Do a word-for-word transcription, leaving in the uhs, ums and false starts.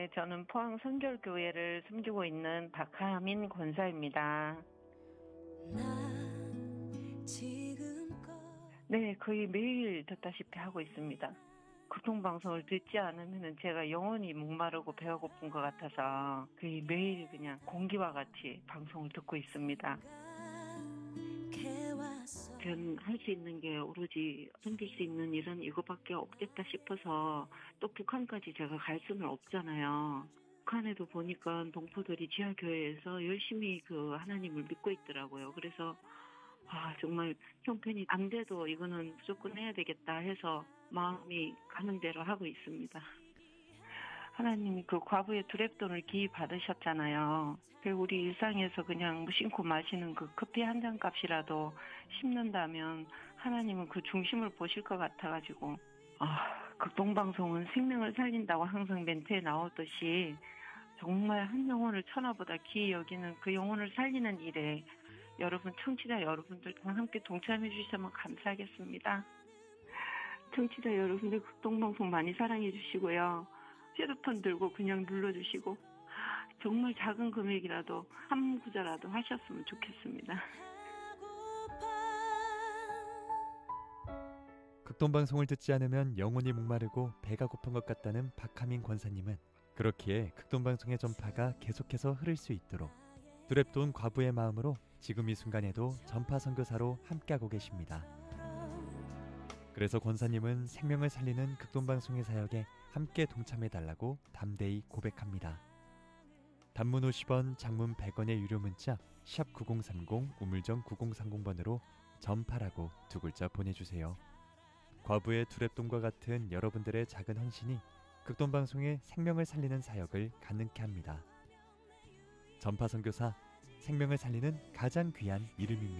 네, 저는 포항 성결교회를 섬기고 있는 박하민 권사입니다. 네, 거의 매일 듣다시피 하고 있습니다. 교통방송을 듣지 않으면 제가 영원히 목마르고 배가 고픈 것 같아서 거의 매일 그냥 공기와 같이 방송을 듣고 있습니다. 저는 할 수 있는 게 오로지 섬길 수 있는 일은 이거밖에 없겠다 싶어서, 또 북한까지 제가 갈 수는 없잖아요. 북한에도 보니까 동포들이 지하교회에서 열심히 그 하나님을 믿고 있더라고요. 그래서 아 정말 형편이 안 돼도 이거는 무조건 해야 되겠다 해서 마음이 가는 대로 하고 있습니다. 하나님이 그 과부의 두랩돈을 기이 받으셨잖아요. 그 우리 일상에서 그냥 무심코 마시는 그 커피 한 잔 값이라도 심는다면 하나님은 그 중심을 보실 것 같아가지고, 아, 극동방송은 생명을 살린다고 항상 멘트에 나오듯이 정말 한 영혼을 천하보다 귀히 여기는 그 영혼을 살리는 일에 여러분, 청취자 여러분들 다 함께 동참해 주시면 감사하겠습니다. 청취자 여러분들 극동방송 많이 사랑해 주시고요. 휴대폰 들고 그냥 눌러주시고 정말 작은 금액이라도 한 구자라도 하셨으면 좋겠습니다. 극동방송을 듣지 않으면 영혼이 목마르고 배가 고픈 것 같다는 박하민 권사님은 그렇기에 극동방송의 전파가 계속해서 흐를 수 있도록 두랩돈 과부의 마음으로 지금 이 순간에도 전파 선교사로 함께하고 계십니다. 그래서 권사님은 생명을 살리는 극동방송의 사역에 함께 동참해달라고 담대히 고백합니다. 단문 오십 원, 장문 백 원의 유료 문자 샵 구공삼공 우물정 구공삼공 번으로 전파라고 두 글자 보내주세요. 과부의 두랩돈과 같은 여러분들의 작은 헌신이 극동방송의 생명을 살리는 사역을 가능케 합니다. 전파 선교사, 생명을 살리는 가장 귀한 이름입니다.